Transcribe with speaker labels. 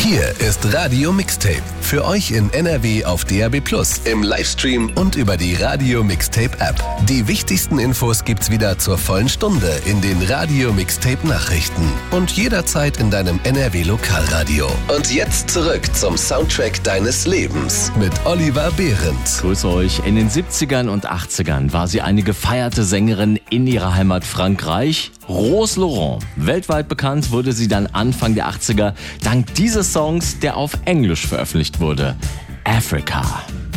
Speaker 1: Hier ist Radio Mixtape. Für euch in NRW auf DAB+, im Livestream und über die Radio Mixtape App. Die wichtigsten Infos gibt's wieder zur vollen Stunde in den Radio Mixtape Nachrichten und jederzeit in deinem NRW Lokalradio. Und jetzt zurück zum Soundtrack deines Lebens mit Oliver Behrendt.
Speaker 2: Grüß euch. In den 70ern und 80ern war sie eine gefeierte Sängerin in ihrer Heimat Frankreich, Rose Laurent. Weltweit bekannt wurde sie dann Anfang der 80er dank dieses Songs, der auf Englisch veröffentlicht wurde, Africa.